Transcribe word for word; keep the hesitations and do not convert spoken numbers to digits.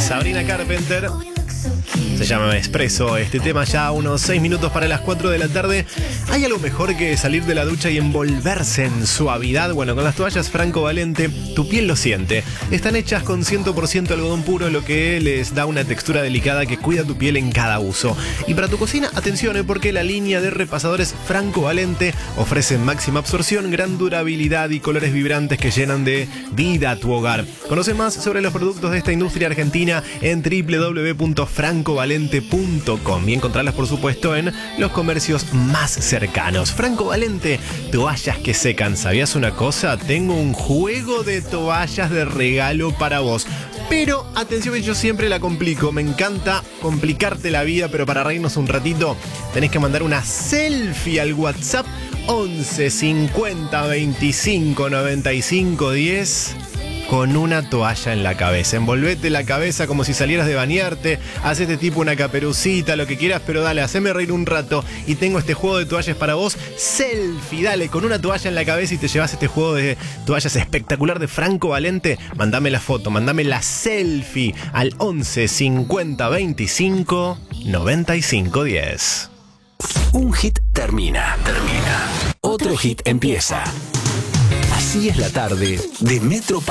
Sabrina Carpenter. Se llama Espresso. Este tema ya a unos seis minutos para las cuatro de la tarde. ¿Hay algo mejor que salir de la ducha y envolverse en suavidad? Bueno, con las toallas Franco Valente, tu piel lo siente. Están hechas con cien por ciento algodón puro, lo que les da una textura delicada que cuida tu piel en cada uso. Y para tu cocina, atención, ¿eh? porque la línea de repasadores Franco Valente ofrece máxima absorción, gran durabilidad y colores vibrantes que llenan de vida a tu hogar. Conoce más sobre los productos de esta industria argentina en doble u doble u doble u punto franco valente punto com y encontrarlas, por supuesto, en los comercios más cercanos. Franco Valente, toallas que secan. ¿Sabías una cosa? Tengo un juego de toallas de regalo para vos. Pero atención, que yo siempre la complico. Me encanta complicarte la vida, pero para reírnos un ratito tenés que mandar una selfie al WhatsApp once cincuenta veinticinco noventa y cinco diez con una toalla en la cabeza. Envolvete la cabeza como si salieras de bañarte, hacete tipo una caperucita, lo que quieras, pero dale, haceme reír un rato. Y tengo este juego de toallas para vos. Selfie, dale, con una toalla en la cabeza y te llevas este juego de toallas espectacular de Franco Valente. Mandame la foto, mandame la selfie al once cincuenta veinticinco noventa y cinco diez. Un hit termina, termina. Otro hit empieza. Así es la tarde de Metro